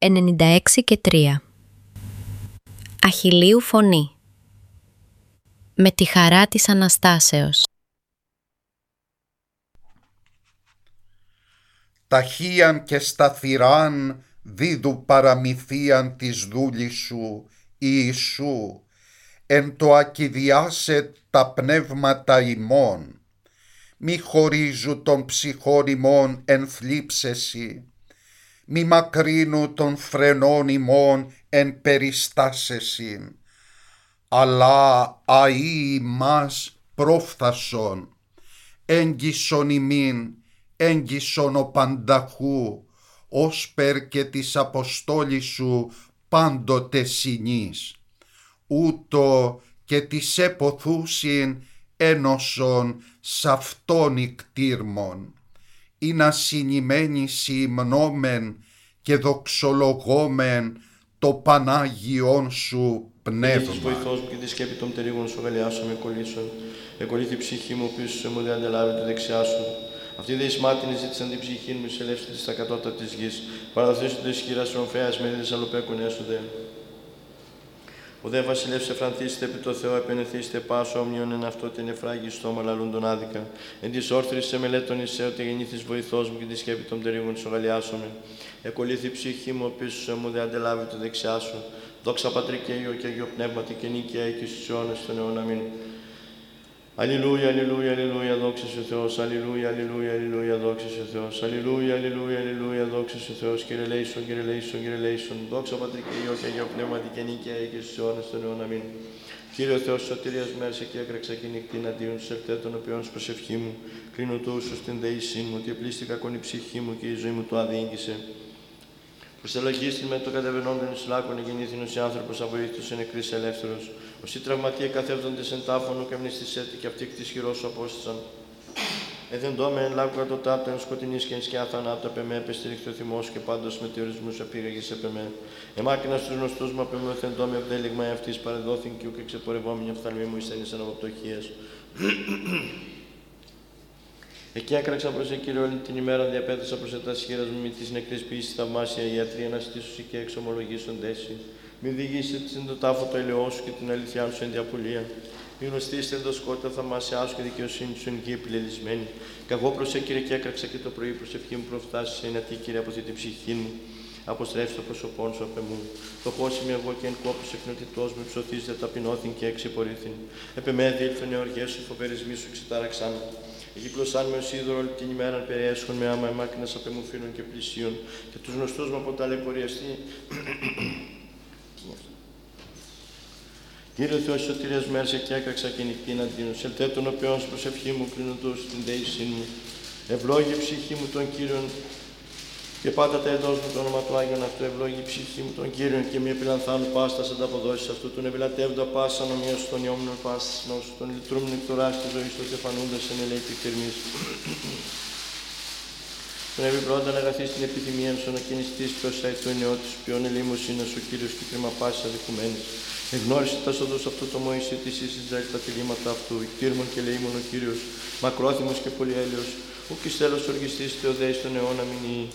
96-3. Αχιλλείου φωνή. Με τη χαρά της Αναστάσεως. Ταχύαν και σταθυράν δίδου παραμυθίαν της δούλης σου, Ιησού, εν το ακηδιάσε τα πνεύματα ημών. Μη χωρίζου των ψυχών ημών εν θλίψεση, μη μακρύνου των φρενών ημών εν περιστάσεσιν, αλλά αΐ μας πρόφθασον, έγγισον ημίν, έγγισον ο πανταχού, όσπερ και της αποστόλης σου πάντοτε συνείς, ούτω και της εποθούσιν ένωσον σ' αυτόν ικτήρμον, είναι ασυνημένοι συμνόμεν και δοξολογόμεν το Πανάγιον σου πνεύμα. Της βοηθός μου και τη σκέπη των πτερίγων σου γαλιάσω με κολλήσεων. Εκολύθη η ψυχή μου πίσω σου, μου δε αντελάβει το δεξιά σου. Αυτή δε ισμάτινη ζήτησαν την ψυχή μου, εισελεύστη στα κατώτατα της γης. Παραδοθήσου το ισχυρά σου ομφέας με είδες αλλοπέκουν έσουδε. Ο δε βασιλεύς εφρανθήστε επί το Θεό, επενεθήστε πάσο όμνιον εν αυτό την εφράγη στόμα λαλούν τον άδικα. Εν της όρθρης σε μελέτων Ισαίου, ότι γεννήθης βοηθός μου και τη σκέπη των πτερίγων σου γαλιάσομαι. Εκολύθη η ψυχή μου πίσω σου, μου δε αντελάβει το δεξιά σου. Δόξα Πατρί και Υιό και Αγίο Πνεύματι και νίκαια και στους αιώνας των αιών. Αμήν. Αλληλούια, αλληλούια, αλληλούια, δόξα σου Θεός. Αλληλούια, αλληλούια, αλληλούια, δόξα σου Θεός. Αλληλούια, αλληλούια, αλληλούια, δόξα σου Θεός. Κύριε λέησον, Κύριε λέησον, Κύριε λέησον. Δόξα Πατρί και Υιό και Αγίο Πνεύματι και νίκαια και στους αιώνας των αιών. Αμήν. Κύριε Θεός σωτηρίας μέρσε και έκραξα και νυχτήν αντίον τους ελθέτων οποίων ως προσευχή μου. Κλείνω το ούσο στην δεήσή μου, ότι επλήστη κακόν η ψυχή μου και η ζωή μου το αδιήγγισε. Προσταλογίστην με το κατεβαινόντων εις λάκων γεννήθην ως άνθρωπος αβοήθητος εν νεκρής ελεύθερος. Όσοι τραυματίε καθεύδοντες εν τάφωνο και αμνηστισέτη και αυτοί εκ της χειρός σου απόστησαν. Εδεντώ με εν λάκου κατωτάπτω εν σκοτεινής και εν σκιά θανάτου επ' εμέ, επεστηρίχθη ο θυμός και πάντως με τιορισμούς επήγαγες επ' εμέ. Εμάκινα στους γνωστούς μου απ' εμέ, εθεντώ με ευδέλιγμα εαυτής παρεδόθην και ούκ εξεπορευόμενη οφθαλμή μου εισένησαν από πτωχίες. Εκεί έκραξα προς Κύριε όλη την ημέρα, διαπέτασα προς τα σχήρας μου με της νεκρής ποιήσης θαυμάσια ιατρία να στήσουσι και εξομολογήσον τέση. Μη διηγήσετε στην το τάφο το ελαιό σου και την αληθιά σου εν διαπολία. Μη γνωστήσετε το σκότα θαυμάσια σου και δικαιοσύνη σου εν γη επιλελισμένη. Καγώ προς Κύριε και έκραξα και το πρωί προσευχή μου προφτάσει σε ενατή Κύριε από την ψυχή μου. Αποστρέψει το πρόσωπόν σου απ' εμού. Το χώσιμη εγώ και εν κόπους εκνοτητός μου ψωθίζεται ταπεινώθην και εξυπορήθην. Επεμέ διήλθον οι οργές σου, φοβερισμοί σου ξετάραξαν. Εκυκλωσάν με ως είδωρο όλη την ημέρα, περιέσχον με άμα εμάκρυνας απ' εμού φίλων και πλησίων, και τους γνωστούς μου από ταλαιπωριαστή. Κύριε Θεός σωτηρίας μέρσε και έκραξα και νυχτήν αντίον, σελτέ των οποίων προσευχή μου κλείνοντος στην δεήσή μου. Ευλόγη ψυχή μου των Κύριων και πάντα τα εδώς μου το όνομα του Άγιον αυτού. Ευλόγη ψυχή μου των Κύριων και μη επιλανθάνου πάστας ανταποδόσεις αυτού. Τον ευηλατεύοντα πάσα νομία σου των ιόμνων πάστας νόσου. Τον λυτρούμεν εκτοράς της ζωής του τεφανούντας εν ελέητη κτηρμής. Τον επιπρόνταν αγαθείς την επιθυμία σου να κινηστείς ποιος αεί το εναιό της ποιον ελεήμος είναι ο Κύριος και κρίμα πάσης αδικουμένης. Εγνώρισε τα σοδούς αυτού το Μωυσή της εις Ισραήλ τα θυλήματα αυτού. Ικτήρμον και ελεήμον ο Κύριος, μακρόθυμος και πολυέλεος. Ουκ εις τέλος οργιστής Θεοδέης των αιώνα μηνύει.